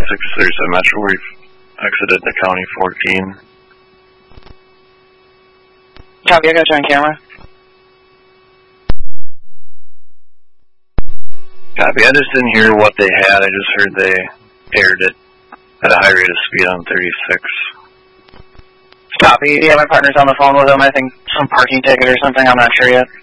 637 Metro, we've exited the County 14. Copy, I got you on camera. Copy, I just didn't hear what they had, I just heard they aired it at a high rate of speed on 36. Copy, yeah, my partner's on the phone with him, I think some parking ticket or something, I'm not sure yet.